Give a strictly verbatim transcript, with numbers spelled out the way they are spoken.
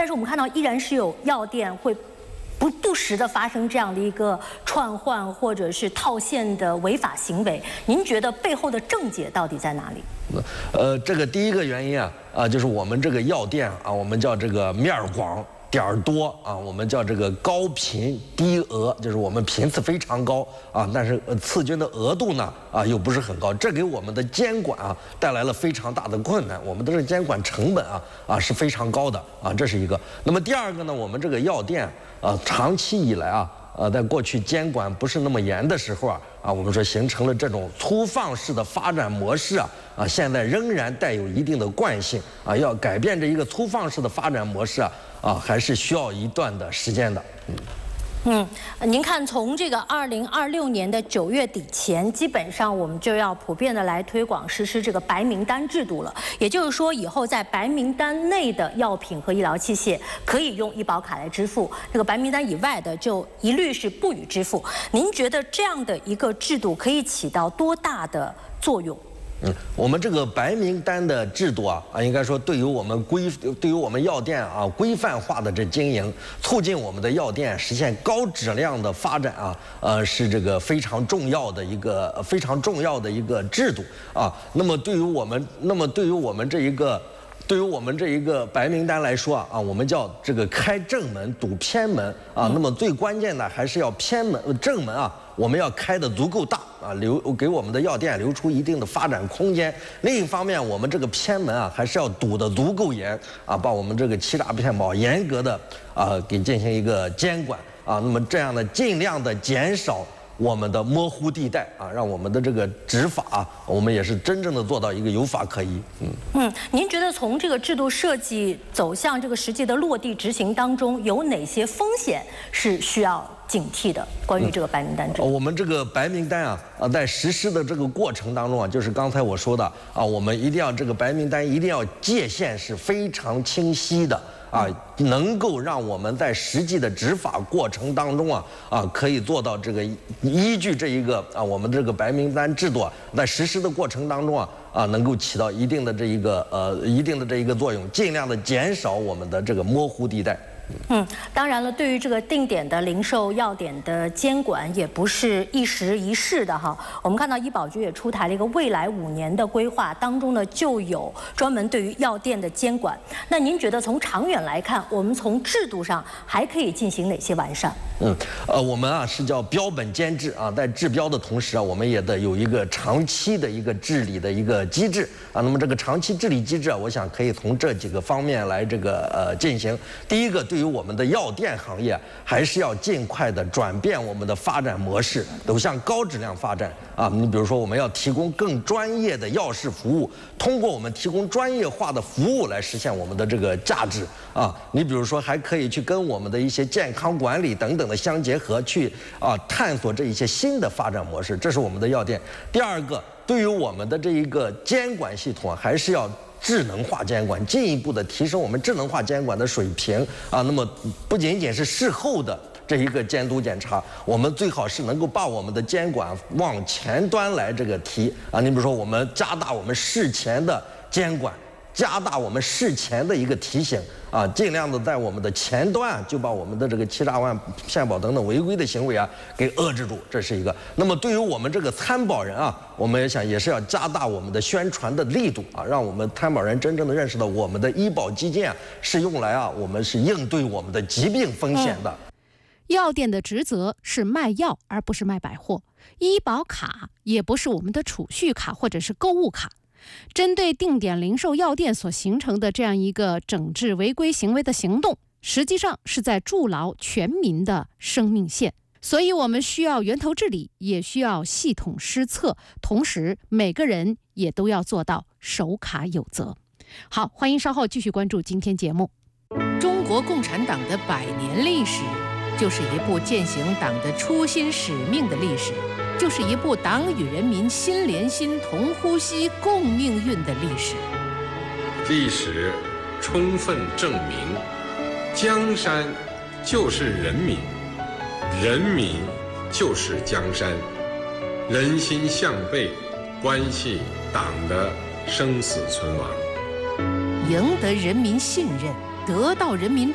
但是我们看到依然是有药店会不不时的发生这样的一个串换或者是套现的违法行为。您觉得背后的症结到底在哪里？ 呃，这个第一个原因啊啊，就是我们这个药店啊，我们叫这个面儿广。点儿多啊，我们叫这个高频低额，就是我们频次非常高啊，但是刺菌的额度呢啊又不是很高，这给我们的监管啊带来了非常大的困难，我们的这个监管成本啊啊是非常高的啊，这是一个。那么第二个呢，我们这个药店啊，长期以来啊。呃，在过去监管不是那么严的时候啊，啊，我们说形成了这种粗放式的发展模式啊，啊，现在仍然带有一定的惯性啊，要改变这一个粗放式的发展模式啊，啊，还是需要一段的时间的。嗯。 嗯，您看，从这个二零二六年的九月底前，基本上我们就要普遍的来推广实施这个白名单制度了。也就是说，以后在白名单内的药品和医疗器械可以用医保卡来支付，这个白名单以外的就一律是不予支付。您觉得这样的一个制度可以起到多大的作用？ 嗯，我们这个白名单的制度啊啊，应该说对于我们规对于我们药店啊规范化的这经营，促进我们的药店实现高质量的发展啊，呃是这个非常重要的一个非常重要的一个制度啊。那么对于我们，那么对于我们这一个。对于我们这一个白名单来说啊，啊，我们叫这个开正门堵偏门啊。那么最关键的还是要偏门正门啊，我们要开得足够大啊，留给我们的药店留出一定的发展空间。另一方面，我们这个偏门啊，还是要堵得足够严啊，把我们这个欺诈骗保严格的啊给进行一个监管啊。那么这样呢，尽量的减少我们的模糊地带啊，让我们的这个执法啊，我们也是真正的做到一个有法可依。嗯嗯，您觉得从这个制度设计走向这个实际的落地执行当中，有哪些风险是需要警惕的？关于这个白名单制度， 嗯、我们这个白名单啊，啊，在实施的这个过程当中啊，就是刚才我说的啊，我们一定要这个白名单一定要界限是非常清晰的。啊，能够让我们在实际的执法过程当中啊啊，可以做到这个依据这一个啊，我们这个白名单制度啊，在实施的过程当中啊啊，能够起到一定的这一个呃一定的这一个作用，尽量的减少我们的这个模糊地带。 嗯，当然了，对于这个定点的零售药点的监管，也不是一时一事的哈。我们看到医保局也出台了一个未来五年的规划，当中呢就有专门对于药店的监管。那您觉得从长远来看，我们从制度上还可以进行哪些完善？ 嗯，呃，我们啊是叫标本兼治啊，在治标的同时啊，我们也得有一个长期的一个治理的一个机制啊。那么这个长期治理机制啊，我想可以从这几个方面来这个呃进行。第一个，对于我们的药店行业，还是要尽快的转变我们的发展模式，走向高质量发展啊。你比如说，我们要提供更专业的药事服务，通过我们提供专业化的服务来实现我们的这个价值啊。你比如说，还可以去跟我们的一些健康管理等等的相结合，去啊探索这一些新的发展模式。这是我们的药店。第二个，对于我们的这一个监管系统啊，还是要智能化监管，进一步的提升我们智能化监管的水平啊。那么不仅仅是事后的这一个监督检查，我们最好是能够把我们的监管往前端来这个提啊。你比如说，我们加大我们事前的监管，加大我们事前的一个提醒啊，尽量的在我们的前端啊，就把我们的这个欺诈骗保等等违规的行为啊给遏制住，这是一个。那么对于我们这个参保人啊，我们也想也是要加大我们的宣传的力度啊，让我们参保人真正的认识到我们的医保基金啊是用来啊，我们是应对我们的疾病风险的。 嗯，药店的职责是卖药，而不是卖百货。医保卡也不是我们的储蓄卡或者是购物卡。针对定点零售药店所形成的这样一个整治违规行为的行动，实际上是在筑牢全民的生命线。所以我们需要源头治理，也需要系统施策，同时每个人也都要做到守卡有责。好，欢迎稍后继续关注今天节目。 中国共产党的百年历史，就是一部践行党的初心使命的历史，就是一部党与人民心连心、同呼吸、共命运的历史。 历史充分证明，江山就是人民，人民就是江山，人心向背，关系党的生死存亡。 赢得人民信任，得到人民